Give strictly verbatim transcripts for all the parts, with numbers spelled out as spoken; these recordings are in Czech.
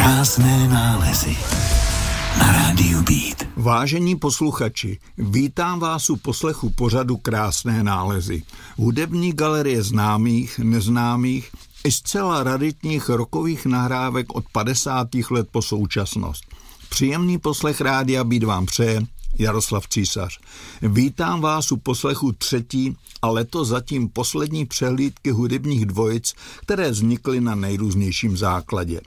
Krásné nálezy na rádiu Beat. Vážení posluchači, vítám vás u poslechu pořadu Krásné nálezy. Hudební galerie známých, neznámých i zcela raritních rockových nahrávek od padesátých let po současnost. Příjemný poslech rádia Beat vám přeje Jaroslav Císař. Vítám vás u poslechu třetí a letos zatím poslední přehlídky hudebních dvojic, které vznikly na nejrůznějším základě.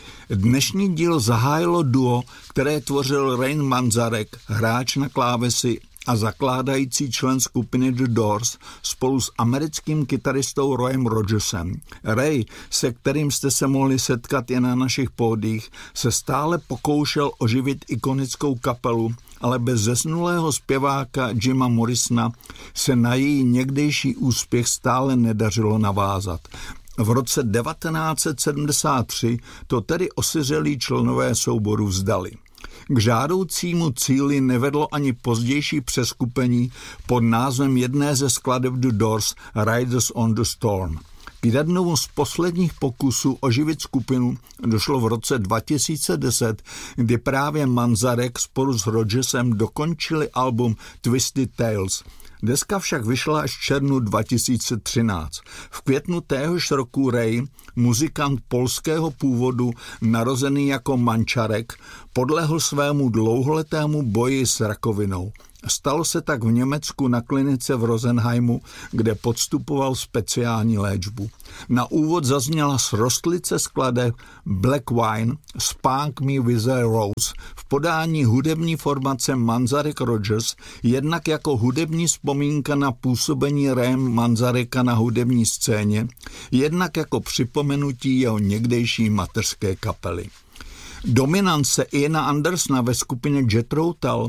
Dnešní díl zahájilo duo, které tvořil Ray Manzarek, hráč na klávesy a zakládající člen skupiny The Doors, spolu s americkým kytaristou Royem Rogersem. Ray, se kterým jste se mohli setkat jen na našich pódiích, se stále pokoušel oživit ikonickou kapelu, ale bez zesnulého zpěváka Jima Morrisona se na její někdejší úspěch stále nedařilo navázat. V roce devatenáct set sedmdesát tři to tedy osiřelí členové souboru vzdali. K žádoucímu cíli nevedlo ani pozdější přeskupení pod názvem jedné ze skladeb The Doors Riders on the Storm. K jednomu z posledních pokusů oživit skupinu došlo v roce dva tisíce deset, kdy právě Manzarek spolu s Rogersem dokončili album Twisted Tales. Deska však vyšla až v červnu dva tisíce třináct. V květnu téhož roku Ray, muzikant polského původu, narozený jako Mančarek, podlehl svému dlouholetému boji s rakovinou. Stalo se tak v Německu na klinice v Rosenheimu, kde podstupoval speciální léčbu. Na úvod zazněla srostlice skladeb Black Wine, Spank Me With a Rose v podání hudební formace Manzarek Rogers, jednak jako hudební vzpomínka na působení Raye Manzareka na hudební scéně, jednak jako připomenutí jeho někdejší mateřské kapely. Dominance Iana Andersona ve skupině Jethro Tull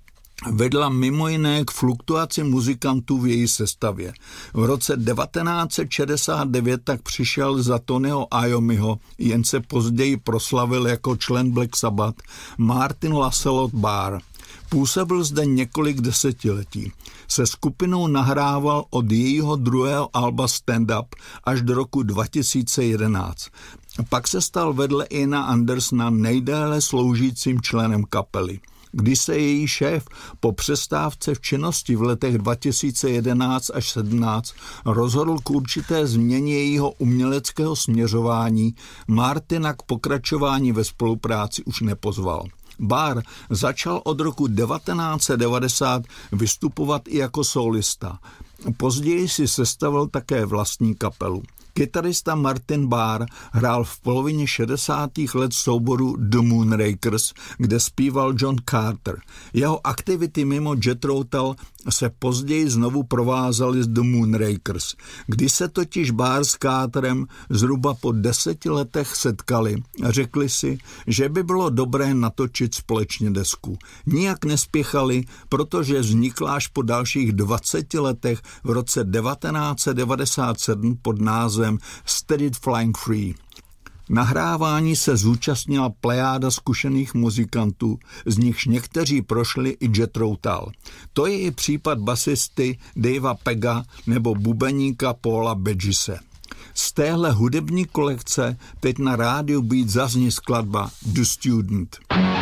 vedla mimo jiné k fluktuaci muzikantů v její sestavě. V roce devatenáct set šedesát devět tak přišel za Tonyho Iommiho, jen se později proslavil jako člen Black Sabbath, Martin Lancelot Barr. Působil zde několik desetiletí. Se skupinou nahrával od jejího druhého alba Stand Up až do roku dva tisíce jedenáct. Pak se stal vedle Iana Andersona nejdéle sloužícím členem kapely. Když se její šéf po přestávce v činnosti v letech dva tisíce jedenáct až sedmnáct rozhodl k určité změně jejího uměleckého směřování, Martina k pokračování ve spolupráci už nepozval. Barr začal od roku devatenáct set devadesát vystupovat i jako solista. Později si sestavil také vlastní kapelu. Kytarista Martin Barr hrál v polovině šedesátých let souboru The Moonrakers, kde zpíval John Carter. Jeho aktivity mimo Jethro Tull se později znovu provázaly s The Moonrakers. Když se totiž Barr s Carterem zhruba po deseti letech setkali a řekli si, že by bylo dobré natočit společně desku. Nijak nespěchali, protože vznikla až po dalších dvaceti letech v roce devatenáct set devadesát sedm pod názvem Steady Flying Free. Nahrávání se zúčastnila plejáda zkušených muzikantů, z nichž někteří prošli i Jethro Tull. To je i případ basisty Davea Pegga nebo bubeníka Paula Bedgise. Z téhle hudební kolekce teď na rádiu Beat zazní skladba The Student.